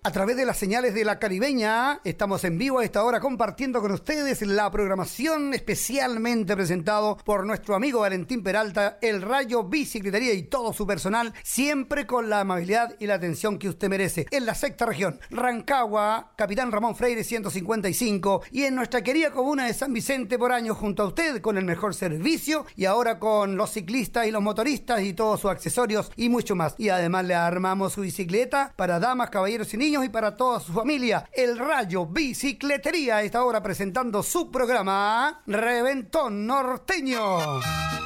A través de las señales de la Caribeña, estamos en vivo a esta hora compartiendo con ustedes la programación especialmente presentado por nuestro amigo Valentín Peralta, el Rayo Bicicletería y todo su personal, siempre con la amabilidad y la atención que usted merece. En la sexta región, Rancagua, Capitán Ramón Freire 155, y en nuestra querida comuna de San Vicente por años junto a usted con el mejor servicio y ahora con los ciclistas y los motoristas y todos sus accesorios y mucho más. Y además le armamos su bicicleta para damas, caballeros y niños y para toda su familia. El Rayo Bicicletería está ahora presentando su programa Reventón Norteño.